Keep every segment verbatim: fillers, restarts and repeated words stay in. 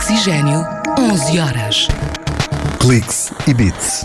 Oxigênio, onze horas. Cliques e Beats.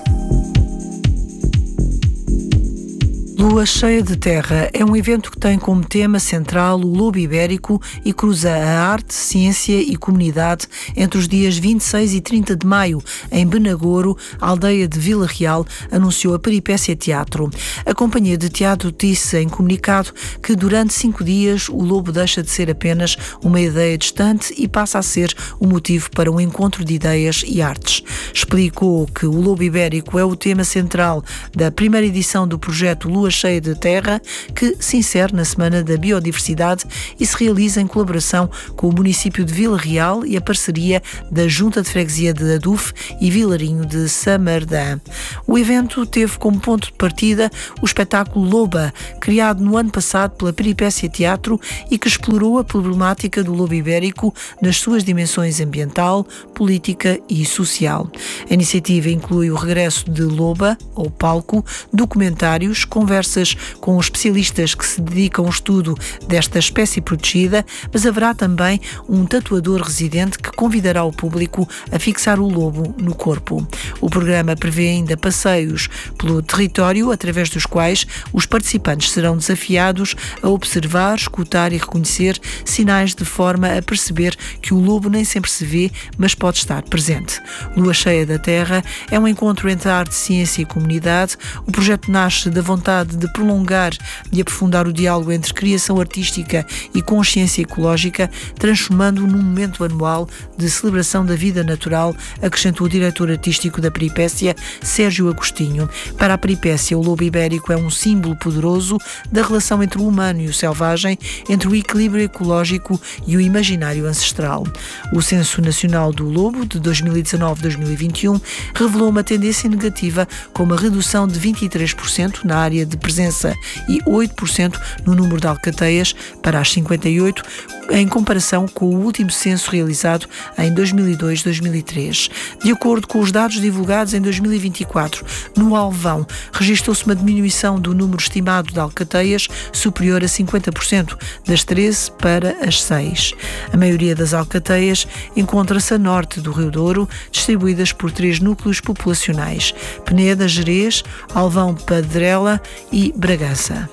Lua Cheia de Terra é um evento que tem como tema central o lobo ibérico e cruza a arte, ciência e comunidade entre os dias vinte e seis e trinta de maio, em Benagouro, aldeia de Vila Real, anunciou a Peripécia Teatro. A companhia de teatro disse em comunicado que durante cinco dias o lobo deixa de ser apenas uma ideia distante e passa a ser o motivo para um encontro de ideias e artes. Explicou que o lobo ibérico é o tema central da primeira edição do projeto Lua Cheia de Terra, que se insere na Semana da Biodiversidade e se realiza em colaboração com o município de Vila Real e a parceria da Junta de Freguesia de Aduf e Vilarinho de Samardã. O evento teve como ponto de partida o espetáculo Loba, criado no ano passado pela Peripécia Teatro e que explorou a problemática do lobo ibérico nas suas dimensões ambiental, política e social. A iniciativa inclui o regresso de Loba ao palco, documentários, conversas com os especialistas que se dedicam ao estudo desta espécie protegida, mas haverá também um tatuador residente que convidará o público a fixar o lobo no corpo. O programa prevê ainda passeios pelo território, através dos quais os participantes serão desafiados a observar, escutar e reconhecer sinais de forma a perceber que o lobo nem sempre se vê, mas pode estar presente. Lua Cheia da Terra é um encontro entre arte, ciência e comunidade. O projeto nasce da vontade de prolongar e aprofundar o diálogo entre criação artística e consciência ecológica, transformando-o num momento anual de celebração da vida natural, acrescentou o diretor artístico da Peripécia, Sérgio Agostinho. Para a Peripécia, o lobo ibérico é um símbolo poderoso da relação entre o humano e o selvagem, entre o equilíbrio ecológico e o imaginário ancestral. O Censo Nacional do Lobo, de dois mil e dezanove a dois mil e vinte e um, revelou uma tendência negativa com uma redução de vinte e três por cento na área de presença e oito por cento no número de alcateias para as cinquenta e oito, em comparação com o último censo realizado em dois mil e dois a dois mil e três. De acordo com os dados divulgados em dois mil e vinte e quatro, no Alvão registrou-se uma diminuição do número estimado de alcateias superior a cinquenta por cento, das treze para as seis. A maioria das alcateias encontra-se a norte do Rio Douro, distribuídas por três núcleos populacionais: Peneda, Gerês, Alvão, Padrela e Bragança.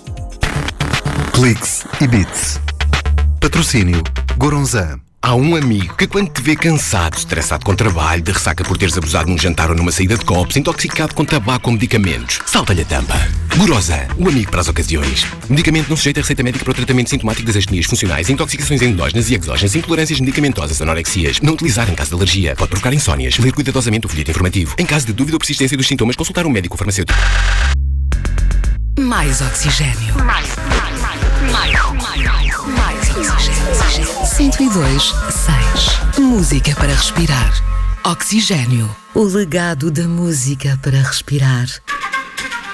Cliques e Beats. Patrocínio Goronzan. Há um amigo que quando te vê cansado, estressado com trabalho, de ressaca por teres abusado num jantar ou numa saída de copos, intoxicado com tabaco ou medicamentos, salta-lhe a tampa. Goronzan, o amigo para as ocasiões. Medicamento não sujeito a receita médica para o tratamento sintomático das astenias funcionais, intoxicações endógenas e exógenas, intolerâncias medicamentosas, anorexias. Não utilizar em caso de alergia. Pode provocar insónias. Ler cuidadosamente o folheto informativo. Em caso de dúvida ou persistência dos sintomas, consultar um médico ou farmacêutico. Mais oxigênio. Mais, mais, mais, mais, mais, mais oxigênio. cento e dois, seis. Música para respirar. Oxigênio. O legado da música para respirar.